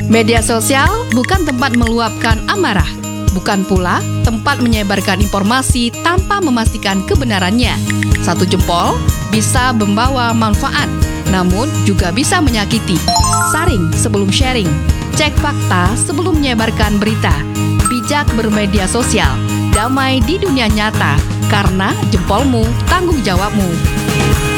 Media sosial bukan tempat meluapkan amarah, bukan pula tempat menyebarkan informasi tanpa memastikan kebenarannya. Satu jempol bisa membawa manfaat, namun juga bisa menyakiti. Saring sebelum sharing, cek fakta sebelum menyebarkan berita. Bijak bermedia sosial, damai di dunia nyata, karena jempolmu tanggung jawabmu.